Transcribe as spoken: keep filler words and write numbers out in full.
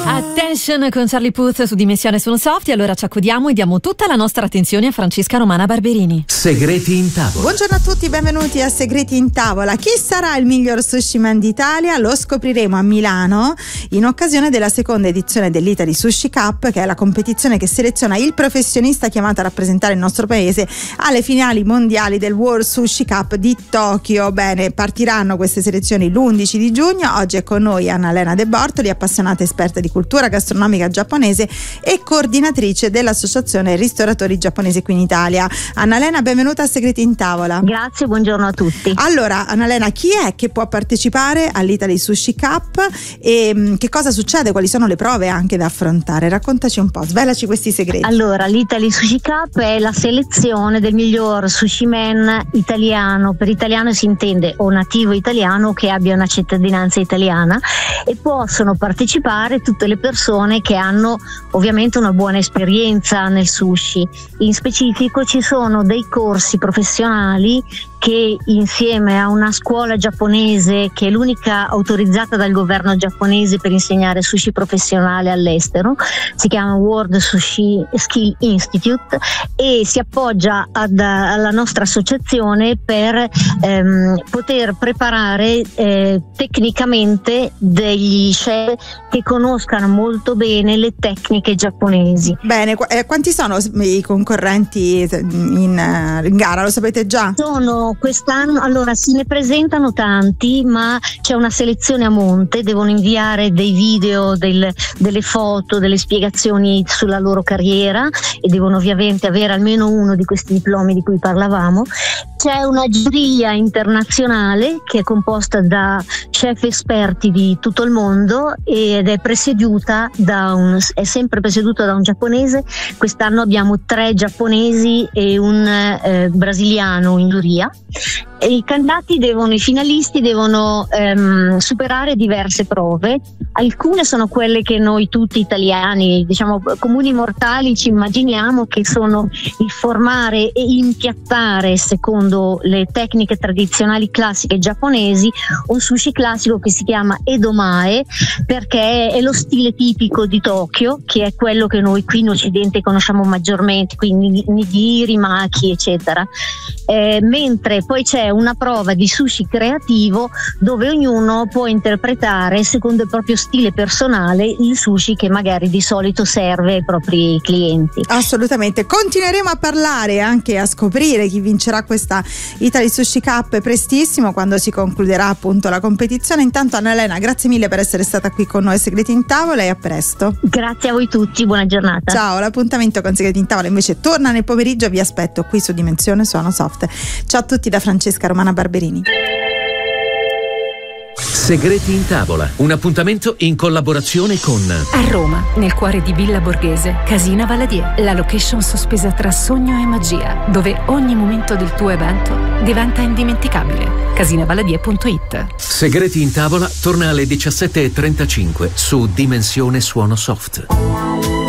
Attention con Charlie Puth su Dimensione Suono Soft. E allora ci accodiamo e diamo tutta la nostra attenzione a Francesca Romana Barberini. Segreti in tavola. Buongiorno a tutti, benvenuti a Segreti in tavola. Chi sarà il miglior sushi man d'Italia? Lo scopriremo a Milano in occasione della seconda edizione dell'Italy Sushi Cup, che è la competizione che seleziona il professionista chiamato a rappresentare il nostro paese alle finali mondiali del World Sushi Cup di Tokyo. Bene, partiranno queste selezioni l'undici di giugno. Oggi è con noi Annalena De Bortoli, appassionata esperta di cultura gastronomica giapponese e coordinatrice dell'associazione ristoratori giapponesi qui in Italia. Annalena, benvenuta a Segreti in tavola. Grazie, buongiorno a tutti. Allora, Annalena, chi è che può partecipare all'Italy Sushi Cup e mh, che cosa succede? Quali sono le prove anche da affrontare? Raccontaci un po', svelaci questi segreti. Allora, l'Italy Sushi Cup è la selezione del miglior sushi man italiano. Per italiano si intende o nativo italiano che abbia una cittadinanza italiana, e possono partecipare tutte le persone che hanno ovviamente una buona esperienza nel sushi. In specifico ci sono dei corsi professionali che, insieme a una scuola giapponese che è l'unica autorizzata dal governo giapponese per insegnare sushi professionale all'estero, si chiama World Sushi Skill Institute, e si appoggia ad, alla nostra associazione per ehm, poter preparare eh, tecnicamente degli chef che conoscano molto bene le tecniche giapponesi. Bene, qu- eh, quanti sono i concorrenti in, in gara? Lo sapete già? Sono quest'anno, allora se ne presentano tanti, ma c'è una selezione a monte, devono inviare dei video, del, delle foto, delle spiegazioni sulla loro carriera, e devono ovviamente avere almeno uno di questi diplomi di cui parlavamo. C'è una giuria internazionale che è composta da chef esperti di tutto il mondo ed è presieduta da un, è sempre presieduta da un giapponese. Quest'anno abbiamo tre giapponesi e un eh, brasiliano in giuria. E i candidati devono, i finalisti devono ehm, superare diverse prove. Alcune sono quelle che noi tutti italiani, diciamo comuni mortali, ci immaginiamo, che sono il formare e impiattare secondo le tecniche tradizionali classiche giapponesi un sushi classico che si chiama edomae, perché è lo stile tipico di Tokyo, che è quello che noi qui in Occidente conosciamo maggiormente, quindi nigiri, maki eccetera. Eh, mentre poi c'è una prova di sushi creativo dove ognuno può interpretare secondo il proprio stile personale il sushi che magari di solito serve ai propri clienti. Assolutamente, continueremo a parlare e anche a scoprire chi vincerà questa Italy Sushi Cup prestissimo, quando si concluderà appunto la competizione. Intanto, Annalena, grazie mille per essere stata qui con noi a Segreti in tavola, e a presto. Grazie a voi tutti, buona giornata. Ciao, l'appuntamento con Segreti in tavola invece torna nel pomeriggio, vi aspetto qui su Dimensione Suono Soft. Ciao a tutti da Francesca Romana Barberini. Segreti in tavola, un appuntamento in collaborazione con a Roma, nel cuore di Villa Borghese, Casina Valadier, la location sospesa tra sogno e magia, dove ogni momento del tuo evento diventa indimenticabile. casina valadier punto it. Segreti in tavola torna alle diciassette e trentacinque su Dimensione Suono Soft.